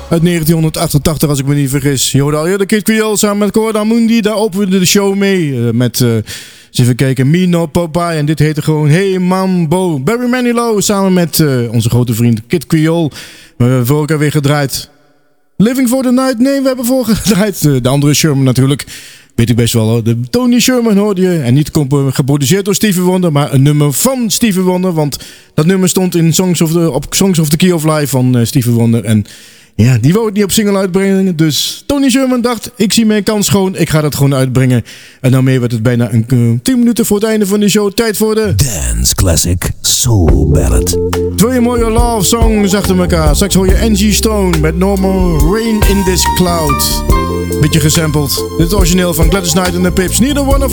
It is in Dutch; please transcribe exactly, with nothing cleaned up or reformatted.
uit negentien achtentachtig, als ik me niet vergis. Je hoorde al eerder Kid Creole samen met Corda Mundi. Daar opende de show mee uh, met, uh, eens even kijken, Mino Popeye. En dit heette gewoon Hey Mambo. Barry Manilow samen met uh, onze grote vriend Kid Creole. We hebben vorige keer weer gedraaid Living for the Night. Nee, we hebben vorige gedraaid uh, de andere Sherman natuurlijk. Weet ik best wel hoor. De Tony Sherman hoorde je. En niet geproduceerd door Stevie Wonder, maar een nummer van Stevie Wonder. Want dat nummer stond in Songs of the, op Songs of the Key of Life van uh, Stevie Wonder. En ja, die wou het niet op single uitbrengen. Dus Tony Sherman dacht, ik zie mijn kans gewoon. Ik ga dat gewoon uitbrengen. En daarmee werd het bijna een uh, tien minuten voor het einde van de show. Tijd voor de Dance Classic Soul Ballad. Twee mooie love songs achter elkaar. Straks hoor je Angie Stone met Normal Rain in This Cloud. Beetje gesampled. Dit is het origineel van Gladys Knight en de Pips. Neither one of